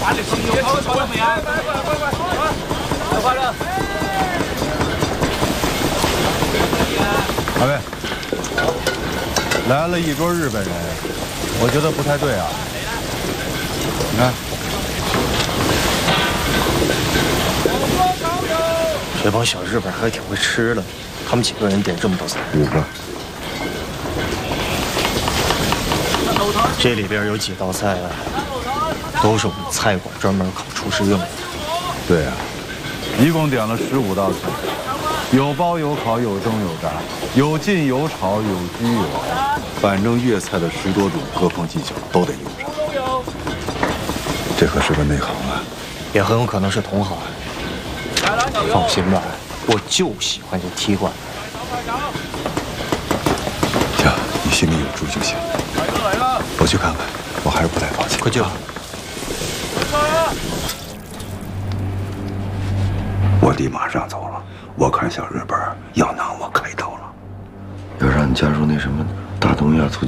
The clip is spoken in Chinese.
二位，来了一桌日本人，我觉得不太对啊。你看， 这帮小日本还挺会吃的，他们几个人点这么多菜 5个。 这里边有几道菜啊，都是我们菜馆专门考厨师用的。 对啊，一共点了15道菜，有包有烤有蒸有炸，有浸有炒有焗有熬，反正粤菜的10多种各方技巧都得用上。这可是个内行啊， 也很有可能是同行。放心吧，我就喜欢这踢馆。 行，你心里有数就行。我去看看，我还是不太放心。 快去吧。 我弟马上走了，我看小日本要拿我开刀了。 要让你加入那什么大东亚促进